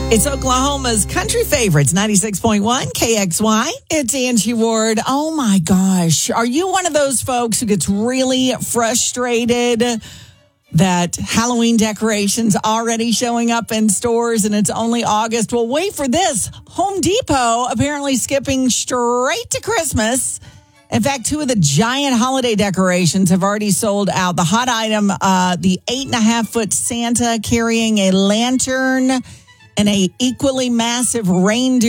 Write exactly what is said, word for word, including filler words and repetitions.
It's Oklahoma's country favorites, ninety-six point one K X Y. It's Angie Ward. Oh my gosh. Are you one of those folks who gets really frustrated that Halloween decorations already showing up in stores and it's only August? Well, wait for this. Home Depot apparently skipping straight to Christmas. In fact, two of the giant holiday decorations have already sold out. The hot item, uh, the eight and a half foot Santa carrying a lantern and a equally massive reindeer